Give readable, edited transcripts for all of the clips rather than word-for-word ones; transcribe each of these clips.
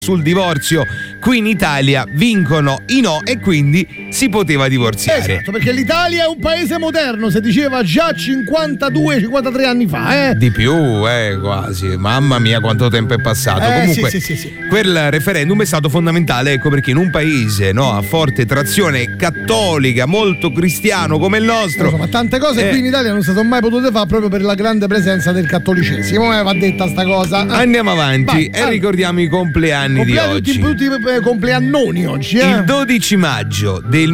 sul divorzio. Qui in Italia vincono i no e quindi si poteva divorziare. Esatto, perché l'Italia è un paese moderno, si diceva già 52-53 anni fa, Di più, quasi. Mamma mia, quanto tempo è passato. Comunque, sì. quel referendum è stato fondamentale, ecco perché in un paese a forte trazione cattolica, molto cristiano come il nostro. Insomma, tante cose qui in Italia non sono state mai potute fare proprio per la grande presenza del cattolicesimo. Va detta sta cosa. Andiamo avanti e ricordiamo i compleanni di oggi. Tutti compleannoni oggi. Il 12 maggio del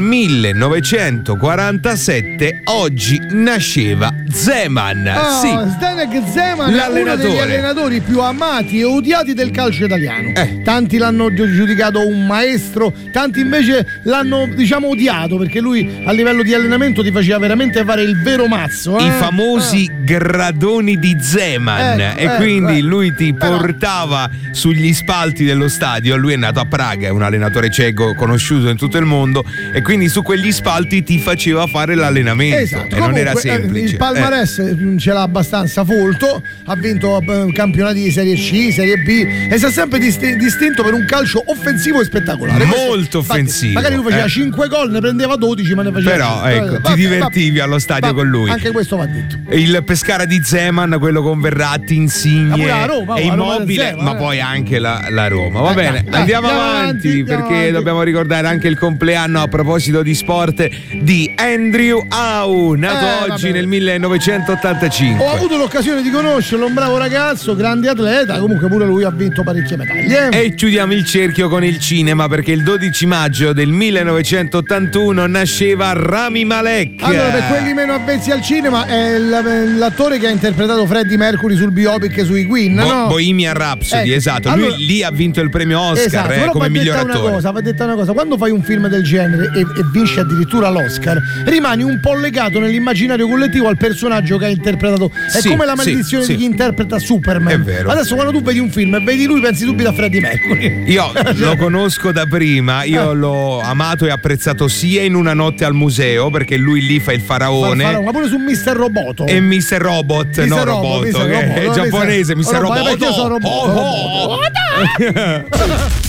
1947 oggi nasceva Zeman. Sì. Zdeněk Zeman l'allenatore. È uno degli allenatori più amati e odiati del calcio italiano. Tanti l'hanno giudicato un maestro, tanti invece l'hanno odiato perché lui a livello di allenamento ti faceva veramente fare il vero mazzo. I famosi gradoni di Zeman. Quindi lui ti portava sugli spalti dello stadio. Lui è nato a Praga, è un allenatore ceco conosciuto in tutto il mondo e quindi su quegli spalti ti faceva fare l'allenamento. Esatto. E non era semplice. Il palmarès ce l'ha abbastanza folto, ha vinto campionati di Serie C, Serie B e si è sempre distinto per un calcio offensivo e spettacolare. Molto offensivo. Magari lui faceva 5 gol, ne prendeva 12, ma ne faceva. Però ti divertivi allo stadio con lui. Anche questo va detto. Il Pescara di Zeman, quello con Verratti, Insigne Roma, e Immobile, ma poi anche la Roma. Va bene, andiamo avanti perché dobbiamo ricordare anche il compleanno, a proposito di sport, di Andrew Howe, nato oggi nel 1985. Ho avuto l'occasione di conoscerlo, un bravo ragazzo, grande atleta, comunque pure lui ha vinto parecchie medaglie. E chiudiamo il cerchio con il cinema perché il 12 maggio del 1981 nasceva Rami Malek. Allora, per quelli meno avvezzi al cinema, è l'attore che ha interpretato Freddie Mercury sul biopic sui Queen, no? Bohemian Rhapsody, esatto. Allora, lui lì ha vinto il premio Oscar, esatto, come miglior attore. Va detta una cosa, quando fai un film del genere e vinci addirittura l'Oscar, rimani un po' legato nell'immaginario collettivo al personaggio che ha interpretato. È come la maledizione di chi interpreta Superman. È vero. Adesso quando tu vedi un film e vedi lui, pensi subito a Freddie Mercury. Io lo conosco da prima, io l'ho amato e apprezzato sia in Una notte al museo, perché lui lì fa il faraone. Ma pure su Mr. Roboto. E Mr. Robot, no Roboto, che è giapponese, Mr. Roboto. Io sono Roboto.